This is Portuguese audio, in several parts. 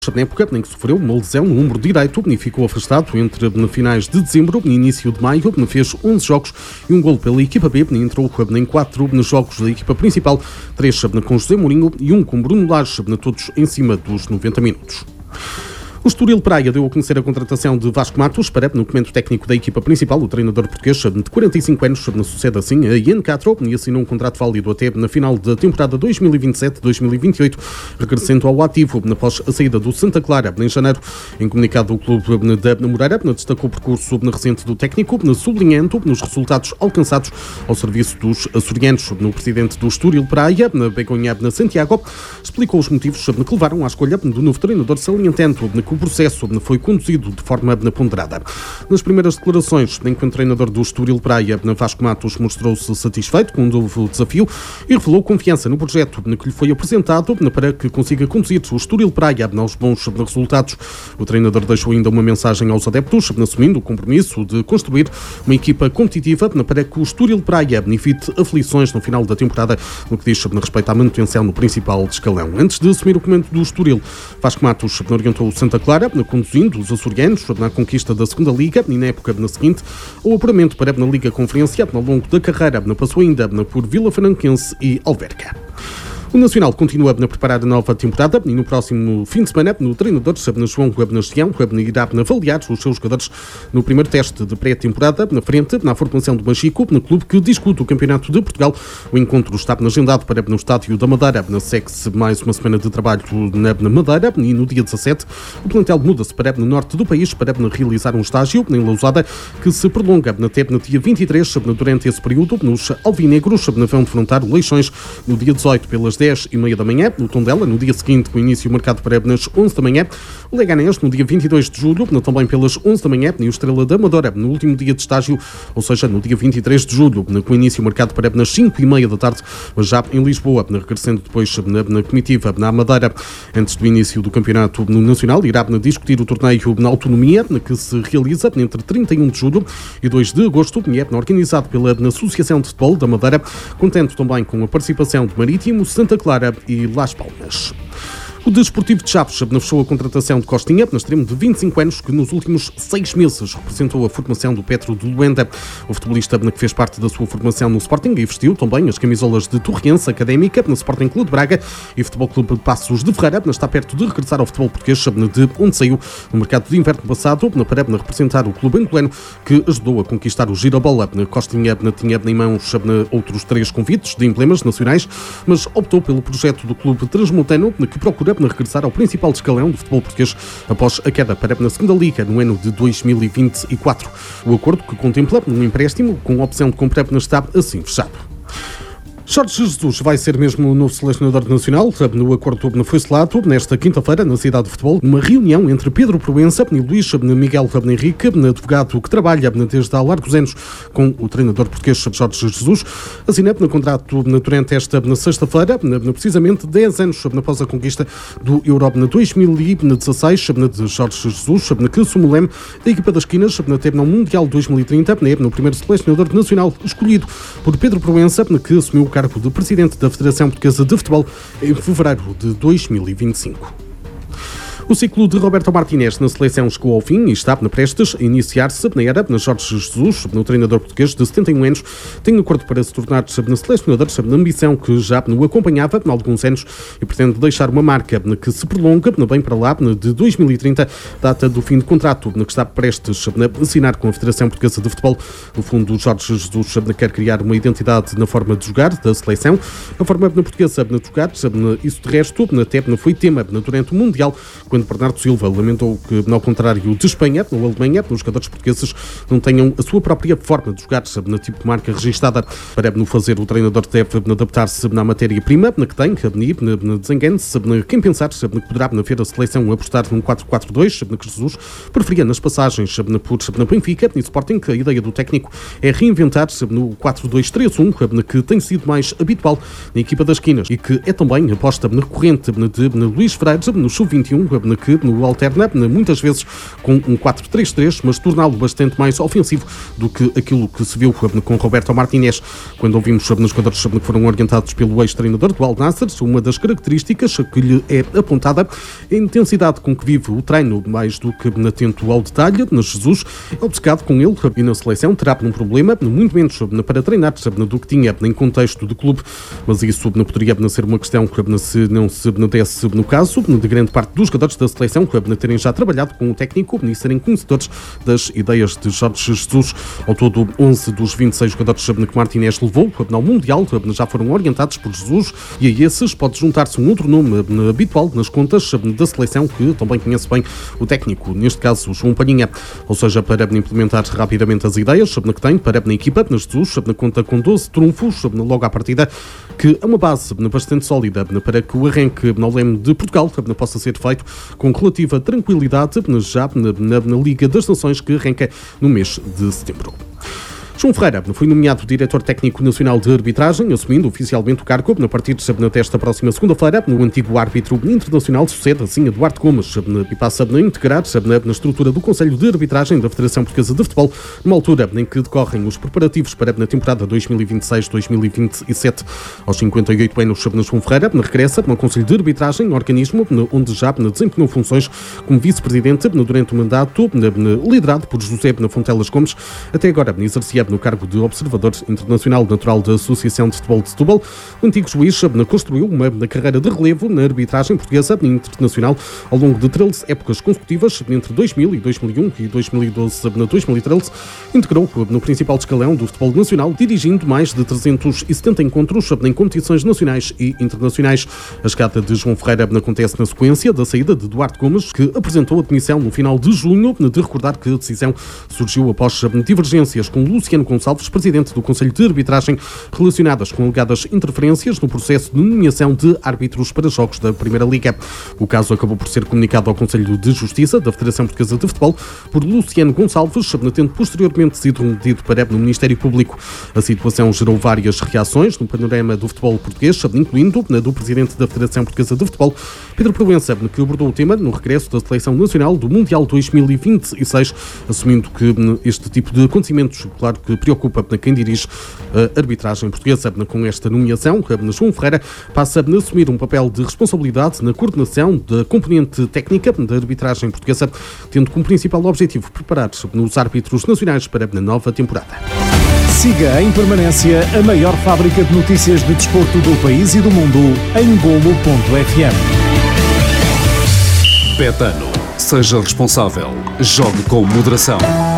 Na época em que sofreu uma lesão no ombro direito e ficou afastado entre finais de dezembro e início de maio, fez 11 jogos e um golo pela equipa B, entrou em 4 jogos da equipa principal, 3 com José Mourinho e 1 com Bruno Lage, todos em cima dos 90 minutos. O Estoril Praia deu a conhecer a contratação de Vasco Matos para, no comando técnico da equipa principal, o treinador português de 45 anos, sucede assim a Ian Castro, e assinou um contrato válido até na final da temporada 2027-2028, regressando ao ativo após a saída do Santa Clara em janeiro. Em comunicado, o clube da Moreira destacou o percurso recente do técnico, sublinhando nos resultados alcançados ao serviço dos açorianos. No presidente do Estoril Praia, Begonha Santiago, explicou os motivos que levaram à escolha do novo treinador, salientando que o processo foi conduzido de forma ponderada. Nas primeiras declarações, enquanto treinador do Estoril Praia, Vasco Matos mostrou-se satisfeito com um novo desafio e revelou confiança no projeto que lhe foi apresentado para que consiga conduzir o Estoril Praia aos bons resultados. O treinador deixou ainda uma mensagem aos adeptos, assumindo o compromisso de construir uma equipa competitiva para que o Estoril Praia evite aflições no final da temporada, no que diz respeito à manutenção no principal escalão. Antes de assumir o comando do Estoril, Vasco Matos orientou o Santa Clara, conduzindo os açorianos na conquista da segunda Liga e na época seguinte o apuramento para na Liga Conferência. Ao longo da carreira passou ainda por Vila Franquense e Alverca. O Nacional continua a preparar a nova temporada e no próximo fim de semana o treinador João Nastião irá avaliar os seus jogadores no primeiro teste de pré-temporada na frente na formação do Machico, no clube que discute o Campeonato de Portugal. O encontro está agendado para no Estádio da Madeira. Segue-se mais uma semana de trabalho na Madeira e no dia 17 o plantel muda-se para no norte do país para realizar um estágio em Lousada que se prolonga até no dia 23. Durante esse período, os alvinegros vão defrontar o Leixões no dia 18 pelas 10h30 da manhã, no Tondela, no dia seguinte, com o início marcado para nas 11 da manhã, o Leganés, no dia 22 de julho, também pelas 11 da manhã, e o Estrela da Amadora, no último dia de estágio, ou seja, no dia 23 de julho, com o início marcado para nas 5h30 da tarde, mas já em Lisboa, regressando depois na comitiva na Madeira. Antes do início do Campeonato Nacional, irá discutir o torneio na Autonomia, que se realiza entre 31 de julho e 2 de agosto, e é organizado pela Associação de Futebol da Madeira, contando também com a participação do Marítimo, Santa Clara e Las Palmas. O Desportivo de Chaves fechou a contratação de Costinha, extremo de 25 anos, que nos últimos 6 meses representou a formação do Petro de Luanda. O futebolista que fez parte da sua formação no Sporting e vestiu também as camisolas de Torriense Académica, no Sporting Clube de Braga e Futebol Clube de Passos de Ferreira, está perto de regressar ao futebol português, de onde saiu no mercado de inverno passado, para representar o clube angolano, que ajudou a conquistar o Girabola. Costinha tinha em mãos outros 3 convites de emblemas nacionais, mas optou pelo projeto do clube transmontano, que procura regressar ao principal escalão do futebol português após a queda para na segunda Liga no ano de 2024. O acordo, que contempla um empréstimo com opção de compra, está assim fechado. Jorge Jesus vai ser mesmo o novo selecionador nacional. No acordo foi selado nesta quinta-feira na Cidade de Futebol uma reunião entre Pedro Proença e Luís Miguel Henrique, advogado que trabalha desde há largos anos com o treinador português Jorge Jesus. Assinado no contrato durante esta sexta-feira, precisamente 10 anos após a conquista do Euro 2016 de Jorge Jesus, que Sumulem, a equipa das esquinas, teve no Mundial 2030, no primeiro selecionador nacional escolhido por Pedro Proença, que assumiu o cargo de presidente da Federação Portuguesa de Futebol em fevereiro de 2025. O ciclo de Roberto Martínez na seleção chegou ao fim e está prestes a iniciar-se na era de Jorge Jesus, no treinador português de 71 anos, tem acordo para se tornar selecionador, na ambição que já o acompanhava há alguns anos e pretende deixar uma marca que se prolonga bem para lá de 2030, data do fim de contrato, que está prestes a assinar com a Federação Portuguesa de Futebol. No fundo, Jorge Jesus quer criar uma identidade na forma de jogar da seleção, a forma portuguesa de jogar, isso de resto até foi tema durante o Mundial, quando Bernardo Silva lamentou que, ao contrário de Espanha ou Alemanha, os jogadores portugueses não tenham a sua própria forma de jogar, na tipo de marca registada. Para no fazer, o treinador deve adaptar-se na matéria-prima que tem, desengane-se, quem pensar que poderá ver a seleção apostar num 4-4-2, que Jesus preferia nas passagens por Benfica e Sporting. A ideia do técnico é reinventar-se no 4-2-3-1, que tem sido mais habitual na equipa das esquinas e que é também aposta recorrente de Luís Freire no Sub-21, que no alterna muitas vezes com um 4-3-3, mas torná-lo bastante mais ofensivo do que aquilo que se viu com Roberto Martínez. Quando ouvimos nos jogadores que foram orientados pelo ex-treinador do Al Nassr, uma das características que lhe é apontada é a intensidade com que vive o treino, mais do que atento ao detalhe. Jesus é obcecado com ele e na seleção terá um problema, muito menos para treinar do que tinha em contexto de clube, mas isso poderia ser uma questão se não se desse no caso de grande parte dos jogadores da seleção terem já trabalhado com o técnico e serem conhecedores das ideias de Jorge Jesus. Ao todo, 11 dos 26 jogadores que Martínez levou ao Mundial já foram orientados por Jesus, e a esses pode juntar-se um outro nome habitual nas contas da seleção que também conhece bem o técnico, neste caso João Palhinha, ou seja, para implementar rapidamente as ideias que tem para a equipa. Jesus conta com 12 trunfos logo à partida, que é uma base bastante sólida para que o arranque ao leme de Portugal possa ser feito com relativa tranquilidade já na Liga das Nações, que arranca no mês de setembro. João Ferreira foi nomeado Diretor Técnico Nacional de Arbitragem, assumindo oficialmente o cargo a partir desta próxima segunda-feira. O antigo árbitro internacional sucede assim a Duarte Gomes e passa a integrar na estrutura do Conselho de Arbitragem da Federação Portuguesa de Futebol, numa altura em que decorrem os preparativos para a temporada 2026-2027. Aos 58 anos, João Ferreira regressa ao Conselho de Arbitragem, organismo onde já desempenhou funções como vice-presidente durante o mandato liderado por José Fontelas Gomes. Até agora exercia no cargo de observador internacional natural da Associação de Futebol de Setúbal. O antigo juiz construiu uma carreira de relevo na arbitragem portuguesa e internacional ao longo de 13 épocas consecutivas, entre 2000 e 2001 e 2012 a 2013. Integrou no principal escalão do futebol nacional, dirigindo mais de 370 encontros em competições nacionais e internacionais. A chegada de João Ferreira acontece na sequência da saída de Duarte Gomes, que apresentou a demissão no final de junho. De recordar que a decisão surgiu após divergências com Luciano Gonçalves, presidente do Conselho de Arbitragem, relacionadas com alegadas interferências no processo de nomeação de árbitros para jogos da Primeira Liga. O caso acabou por ser comunicado ao Conselho de Justiça da Federação Portuguesa de Futebol por Luciano Gonçalves, tendo posteriormente sido remetido para o Ministério Público. A situação gerou várias reações no panorama do futebol português, incluindo na do presidente da Federação Portuguesa de Futebol, Pedro Proença, que abordou o tema no regresso da Seleção Nacional do Mundial 2026, assumindo que este tipo de acontecimentos, claro que preocupa quem dirige a arbitragem portuguesa. Com esta nomeação, João Ferreira passa a assumir um papel de responsabilidade na coordenação da componente técnica da arbitragem portuguesa, tendo como principal objetivo preparar os árbitros nacionais para a nova temporada. Siga em permanência a maior fábrica de notícias de desporto do país e do mundo em Golo.fm. Betano. Seja responsável. Jogue com moderação.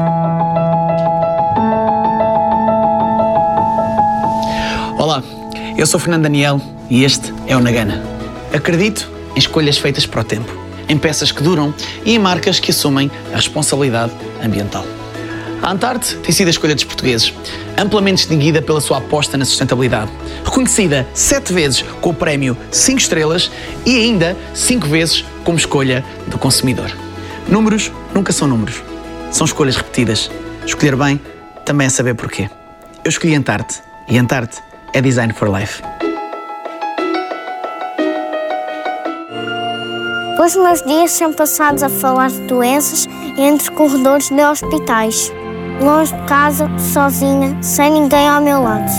Olá, eu sou Fernando Daniel e este é o Nagana. Acredito em escolhas feitas para o tempo, em peças que duram e em marcas que assumem a responsabilidade ambiental. A Antarte tem sido a escolha dos portugueses, amplamente distinguida pela sua aposta na sustentabilidade, reconhecida 7 vezes com o prémio 5 estrelas e ainda 5 vezes como escolha do consumidor. Números nunca são números, são escolhas repetidas. Escolher bem também é saber porquê. Eu escolhi Antarte e Antarte é Design for Life. Os meus dias são passados a falar de doenças entre corredores de hospitais. Longe de casa, sozinha, sem ninguém ao meu lado.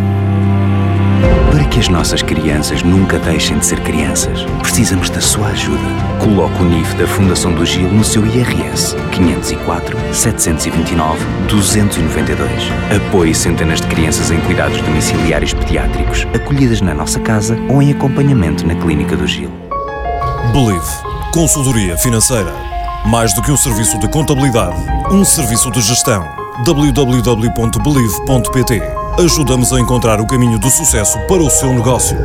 Para que as nossas crianças nunca deixem de ser crianças, precisamos da sua ajuda. Coloque o NIF da Fundação do Gil no seu IRS 504 729 292. Apoie centenas de crianças em cuidados domiciliários pediátricos, acolhidas na nossa casa ou em acompanhamento na Clínica do Gil. Believe. Consultoria financeira. Mais do que um serviço de contabilidade, um serviço de gestão. www.believe.pt. Ajudamos a encontrar o caminho do sucesso para o seu negócio.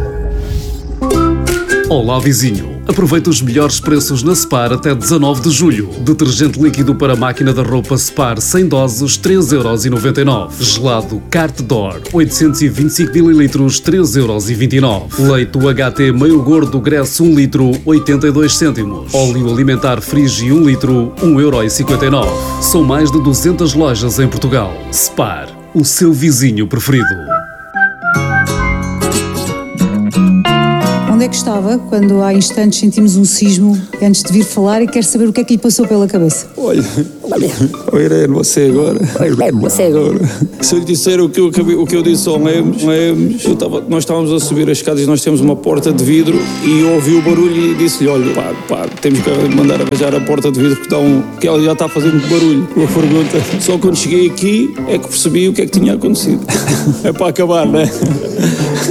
Olá, vizinho. Aproveita os melhores preços na Spar até 19 de julho. Detergente líquido para máquina da roupa Spar 100 doses, 3,99€. Gelado Cart Door, 825 ml, 3,29€. Leite UHT meio gordo Gresso 1 litro, 82 cêntimos. Óleo alimentar Frigi 1 litro, 1,59€. São mais de 200 lojas em Portugal. Spar, o seu vizinho preferido. onde é que estava quando há instantes sentimos um sismo antes de vir falar e quero saber o que é que lhe passou pela cabeça. Olha, Irene, você agora. Se eu lhe disser o que eu disse ao Lemos, nós estávamos a subir as escadas e nós temos uma porta de vidro e eu ouvi o barulho e disse-lhe, olha, pá, temos que mandar arranjar a porta de vidro porque ela já está a fazer muito barulho. Uma pergunta. Só quando cheguei aqui é que percebi o que é que tinha acontecido. É para acabar, não é?